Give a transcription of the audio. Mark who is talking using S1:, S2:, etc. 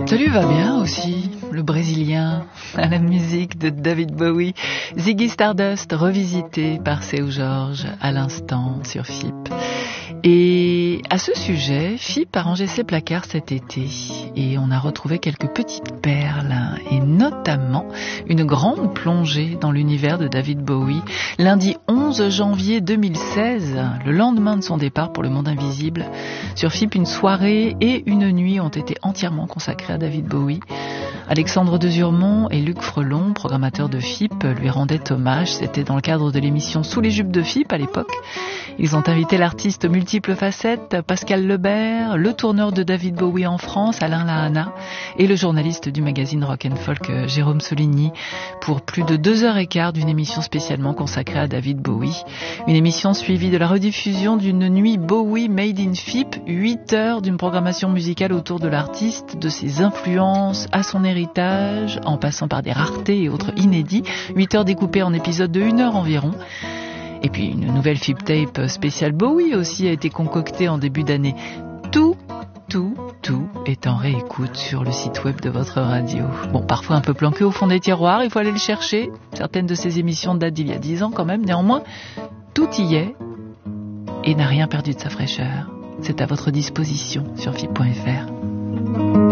S1: Ça lui va bien aussi, le Brésilien, à la musique de David Bowie. Ziggy Stardust, revisité par Seu Jorge à l'instant sur FIP. Et à ce sujet, FIP a rangé ses placards cet été et on a retrouvé quelques petites perles et notamment une grande plongée dans l'univers de David Bowie. Lundi 11 janvier 2016, le lendemain de son départ pour le monde invisible, sur FIP, une soirée et une nuit ont été entièrement consacrées à David Bowie. Alexandre Desurmont et Luc Frelon, programmateurs de FIP, lui rendaient hommage. C'était dans le cadre de l'émission Sous les jupes de FIP à l'époque. Ils ont invité l'artiste aux multiples facettes, Pascal Lebert, le tourneur de David Bowie en France, Alain Lahana, et le journaliste du magazine Rock & Folk, Jérôme Soligny, pour plus de 2h15 d'une émission spécialement consacrée à David Bowie. Une émission suivie de la rediffusion d'une nuit Bowie Made in FIP, 8 heures d'une programmation musicale autour de l'artiste, de ses influences à son héritage, en passant par des raretés et autres inédits, 8 heures découpées en épisodes de 1 heure environ. Et puis une nouvelle FIP Tape spéciale Bowie aussi a été concoctée en début d'année. Tout est en réécoute sur le site web de votre radio. Bon, parfois un peu planqué au fond des tiroirs, il faut aller le chercher. Certaines de ces émissions datent d'il y a 10 ans quand même. Néanmoins, tout y est et n'a rien perdu de sa fraîcheur. C'est à votre disposition sur FIP.fr.